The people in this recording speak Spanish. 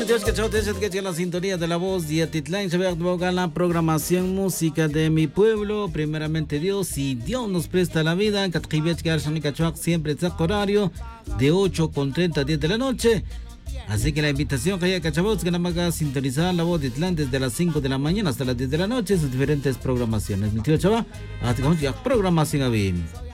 Dios que la sintonía de la voz de Atitlán, se ve la programación música de mi pueblo. Primeramente Dios, si Dios nos presta la vida, siempre está horario de 8:30 a 10 de la noche. Así que la invitación que haya cachavos que nada más sintonizar la voz de Atitlán desde las 5 de la mañana hasta las 10 de la noche, sus diferentes programaciones. Mi tío Chava, hasta que programación a bien.